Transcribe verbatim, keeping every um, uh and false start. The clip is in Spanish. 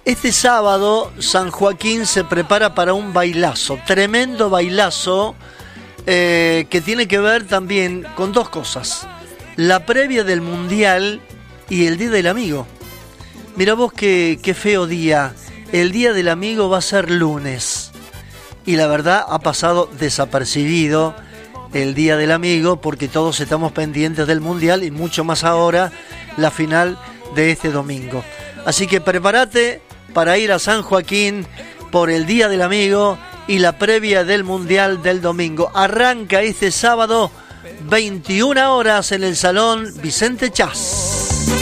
Este sábado San Joaquín se prepara para un bailazo, tremendo bailazo, eh, que tiene que ver también con dos cosas. La previa del Mundial y el Día del Amigo. Mira vos qué, qué feo día. El Día del Amigo va a ser lunes. Y la verdad ha pasado desapercibido el Día del Amigo porque todos estamos pendientes del Mundial y mucho más ahora la final de este domingo. Así que prepárate para ir a San Joaquín por el Día del Amigo y la previa del Mundial del domingo. Arranca este sábado veintiuna horas en el Salón Vicente Chas.